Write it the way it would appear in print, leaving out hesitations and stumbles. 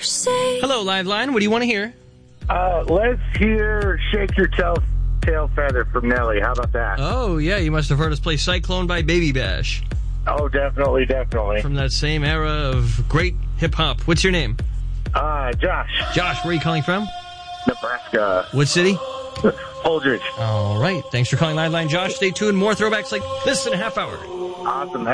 Hello, Live Line. What do you want to hear? Let's hear Shake Your Tail Feather from Nelly. How about that? Oh, yeah. You must have heard us play Cyclone by Baby Bash. Oh, definitely. From that same era of great hip-hop. What's your name? Josh. Josh, where are you calling from? Nebraska. What city? Holdridge. All right. Thanks for calling Live Line, Josh. Stay tuned. More throwbacks like this in a half hour. Awesome.